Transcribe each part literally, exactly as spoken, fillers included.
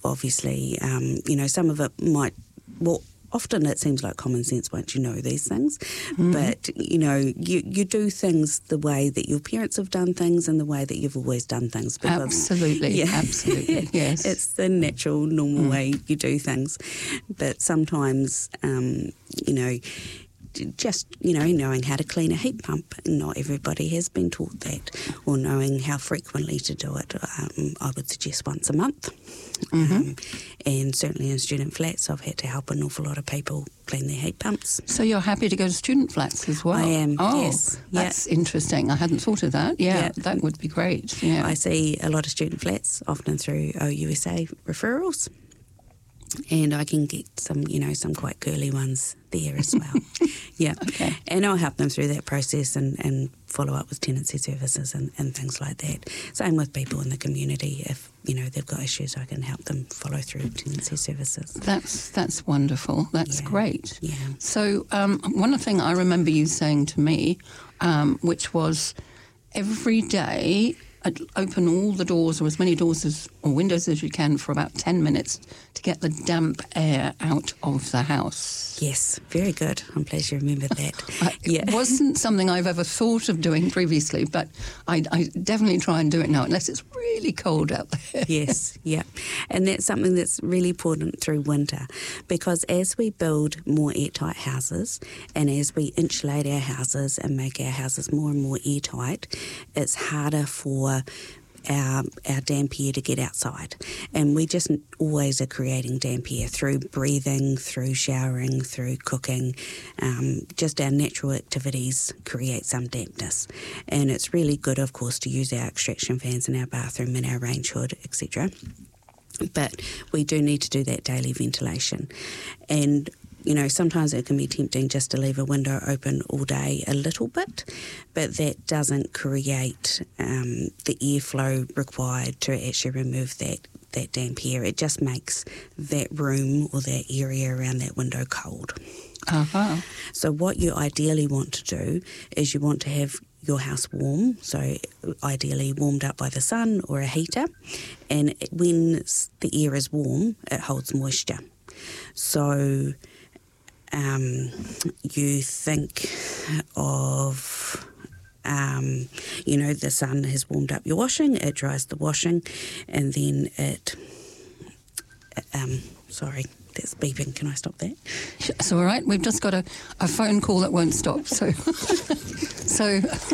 obviously, um, you know, some of it might, well, often it seems like common sense once you know these things, mm. but, you know, you, you do things the way that your parents have done things and the way that you've always done things. Because, absolutely, yeah, absolutely, yes. It's the natural, normal mm. way you do things. But sometimes, um, you know, just, you know, knowing how to clean a heat pump. Not everybody has been taught that, or knowing how frequently to do it. Um, I would suggest once a month. Mm-hmm. Um, and certainly in student flats, I've had to help an awful lot of people clean their heat pumps. So you're happy to go to student flats as well? I am, oh, yes. That's yeah. interesting. I hadn't thought of that. Yeah, yeah, that would be great. Yeah. I see a lot of student flats, often through O U S A referrals. And I can get some, you know, some quite girly ones there as well. yeah. Okay. And I'll help them through that process and, and follow up with tenancy services and, and things like that. Same with people in the community. If, you know, they've got issues, I can help them follow through tenancy services. That's that's wonderful. That's yeah. great. Yeah. So um, one thing I remember you saying to me, um, which was every day I'd open all the doors, or as many doors as, or windows as you can, for about ten minutes to get the damp air out of the house. Yes, very good. I'm pleased you remembered that. I, yeah. It wasn't something I've ever thought of doing previously, but I, I definitely try and do it now, unless it's really cold out there. Yes, yeah. And that's something that's really important through winter, because as we build more airtight houses and as we insulate our houses and make our houses more and more airtight, it's harder for Our, our damp air to get outside. And we just always are creating damp air through breathing, through showering, through cooking. Um, just our natural activities create some dampness. And it's really good, of course, to use our extraction fans in our bathroom and our range hood, et cetera. But we do need to do that daily ventilation. And you know, sometimes it can be tempting just to leave a window open all day a little bit, but that doesn't create um, the airflow required to actually remove that, that damp air. It just makes that room or that area around that window cold. Uh-huh. So what you ideally want to do is you want to have your house warm, so ideally warmed up by the sun or a heater, and when the air is warm, it holds moisture. So Um, you think of, um, you know, the sun has warmed up your washing, it dries the washing, and then it, um, sorry, that's beeping. Can I stop that? It's all right. We've just got a, a phone call that won't stop. So, so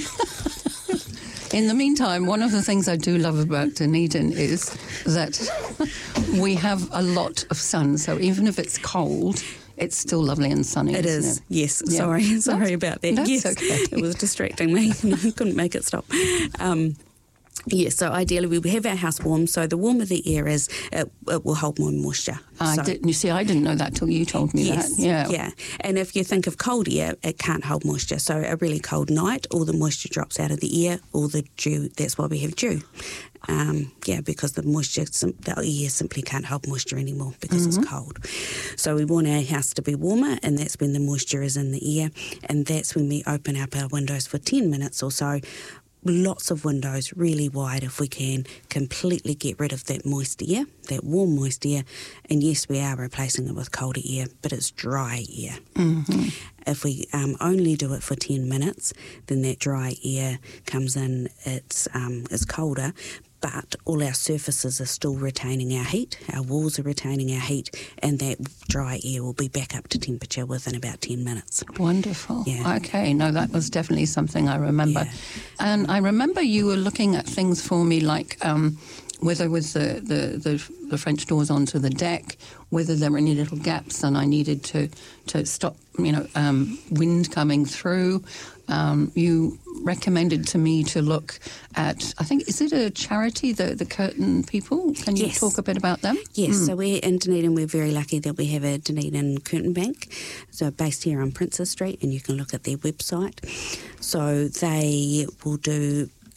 in the meantime, one of the things I do love about Dunedin is that we have a lot of sun. So even if it's cold, it's still lovely and sunny. It is, it? yes. Yeah. Sorry, sorry that's, about that. That's yes, okay. It was distracting me. I couldn't make it stop. Um, Yes, so ideally we have our house warm, so the warmer the air is, it, it will hold more moisture. I so, did, you see, I didn't know that till you told me yes, that. Yeah, yeah. And if you think of cold air, it can't hold moisture. So a really cold night, all the moisture drops out of the air, all the dew, that's why we have dew. Um, yeah, because the moisture, the air simply can't hold moisture anymore because mm-hmm. it's cold. So we want our house to be warmer, and that's when the moisture is in the air, and that's when we open up our windows for ten minutes or so. Lots of windows, really wide if we can, completely get rid of that moist air, that warm moist air. And yes, we are replacing it with colder air, but it's dry air. Mm-hmm. If we um, only do it for ten minutes, then that dry air comes in, it's, um, it's colder, but all our surfaces are still retaining our heat, our walls are retaining our heat, and that dry air will be back up to temperature within about ten minutes. Wonderful. Yeah. Okay, no, that was definitely something I remember. Yeah. And I remember you were looking at things for me like um, whether with the, the, the, the French doors onto the deck, whether there were any little gaps and I needed to, to stop, you know, um, wind coming through. Um, you recommended to me to look at, I think, is it a charity, the, the Curtin people? Can you yes. talk a bit about them? Yes, mm. so we're in Dunedin, we're very lucky that we have a Dunedin Curtin Bank, so based here on Princess Street, and you can look at their website. So they will do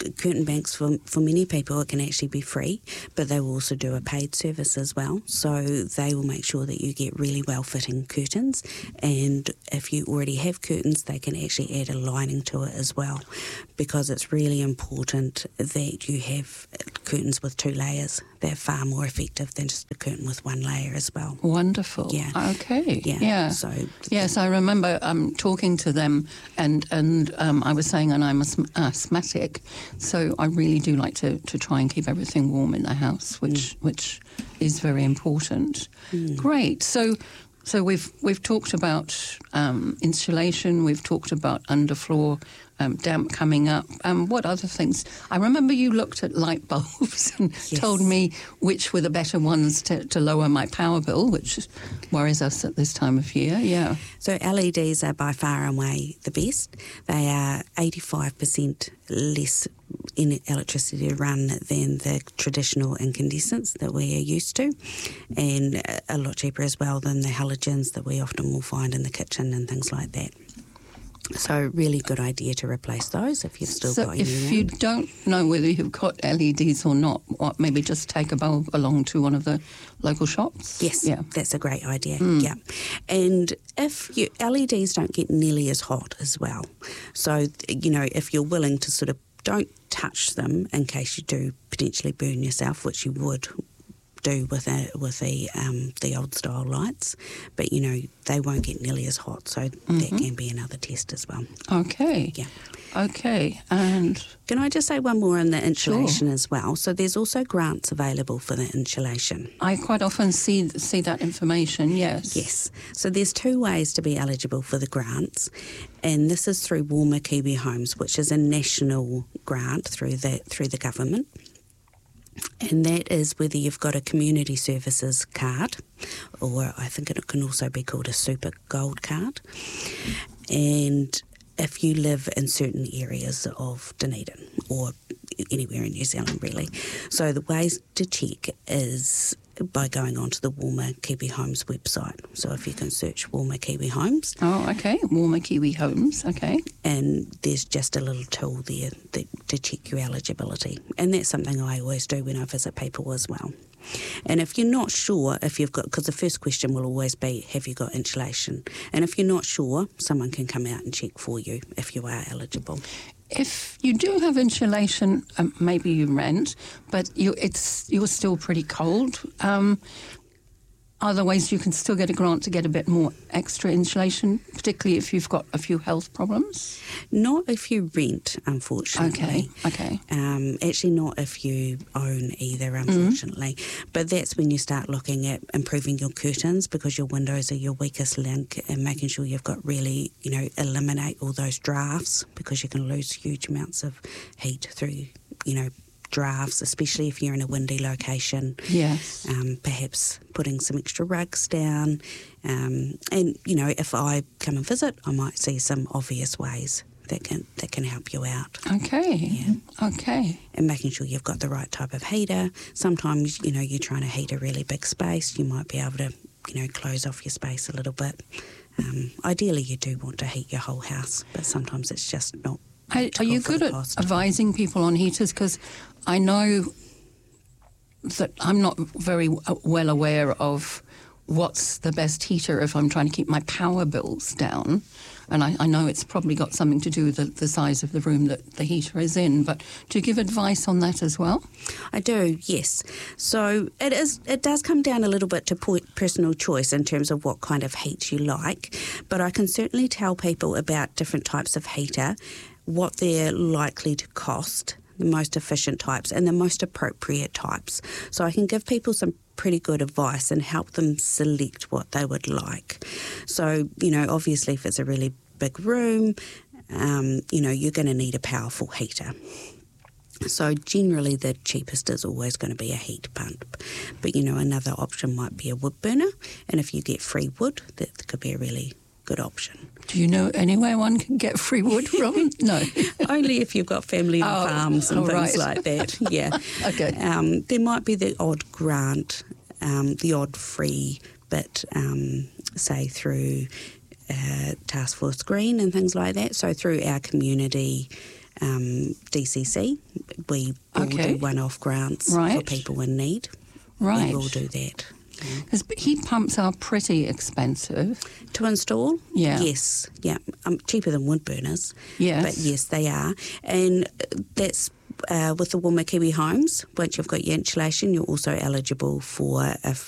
curtain banks, for, for many people, it can actually be free, but they will also do a paid service as well. So they will make sure that you get really well-fitting curtains, and if you already have curtains, they can actually add a lining to it as well, because it's really important that you have curtains with two layers. They're far more effective than just a curtain with one layer as well. Wonderful. Yeah. Okay. Yeah. yeah. So yes, I remember um, talking to them, and and um, I was saying, and I'm asthmatic, so I really do like to, to try and keep everything warm in the house, which mm. which is very important. Mm. Great. So. So we've we've talked about um, insulation. We've talked about underfloor um, damp coming up. Um, what other things? I remember you looked at light bulbs and yes. told me which were the better ones to, to lower my power bill, which worries us at this time of year. Yeah. So L E Ds are by far and away the best. They are eighty-five percent less in electricity to run than the traditional incandescents that we are used to, and a lot cheaper as well than the halogens that we often will find in the kitchen and things like that. So really good idea to replace those if you've still so got any. if around. You don't know whether you've got L E Ds or not, what, maybe just take a bulb along to one of the local shops? Yes, yeah. that's a great idea, mm. yeah. And if you, L E Ds don't get nearly as hot as well. So, you know, if you're willing to sort of don't touch them in case you do potentially burn yourself, which you would do with a, with the um, the old style lights, but you know they won't get nearly as hot, so mm-hmm. that can be another test as well. Okay. Yeah. Okay. And can I just say one more on the insulation sure. as well? So there's also grants available for the insulation. I quite often see see that information. Yes. Yes. So there's two ways to be eligible for the grants, and this is through Warmer Kiwi Homes, which is a national grant through the through the government. And that is whether you've got a community services card, or I think it can also be called a super gold card. And if you live in certain areas of Dunedin or anywhere in New Zealand really. So the ways to check is by going onto the Warmer Kiwi Homes website. So if you can search Warmer Kiwi Homes. Oh, okay. Warmer Kiwi Homes, okay. And there's just a little tool there that, to check your eligibility. And that's something I always do when I visit people as well. And if you're not sure if you've got, because the first question will always be, have you got insulation? And if you're not sure, someone can come out and check for you if you are eligible. If you do have insulation, um, maybe you rent, but you, it's you're still pretty cold. Um, are there ways you can still get a grant to get a bit more extra insulation, particularly if you've got a few health problems? Not if you rent, unfortunately. Okay, okay. Um, actually not if you own either, unfortunately. Mm-hmm. But that's when you start looking at improving your curtains, because your windows are your weakest link, and making sure you've got really, you know, eliminate all those drafts, because you can lose huge amounts of heat through, you know, drafts, especially if you're in a windy location. Yes. Um, perhaps putting some extra rugs down. Um, and, you know, if I come and visit, I might see some obvious ways that can that can help you out. Okay. Yeah. Okay. And making sure you've got the right type of heater. Sometimes, you know, you're trying to heat a really big space. You might be able to, you know, close off your space a little bit. Um, ideally, you do want to heat your whole house, but sometimes it's just not. Are, are you good at cost. advising people on heaters? Because I know that I'm not very well aware of what's the best heater if I'm trying to keep my power bills down. And I, I know it's probably got something to do with the, the size of the room that the heater is in. But do you give advice on that as well? I do, yes. So it is. It does come down a little bit to personal choice in terms of what kind of heat you like. But I can certainly tell people about different types of heater, what they're likely to cost, the most efficient types and the most appropriate types. So I can give people some pretty good advice and help them select what they would like. So, you know, obviously if it's a really big room, um, you know, you're going to need a powerful heater. So generally the cheapest is always going to be a heat pump. But, you know, another option might be a wood burner. And if you get free wood, that could be a really good option. Do you know anywhere one can get free wood from? No. Only if you've got family on oh, farms and oh, things right. like that, yeah. Okay. Um, there might be the odd grant, um, the odd free bit, um, say through uh, Task Force Green and things like that. So through our community um, D C C. We will Okay. do one-off grants Right. for people in need. Right. We will do that. Because heat pumps are pretty expensive. To install? Yeah. Yes. Yeah. Um, cheaper than wood burners. Yes. But yes, they are. And that's uh, with the Wamakiwi homes. Once you've got your insulation, you're also eligible for a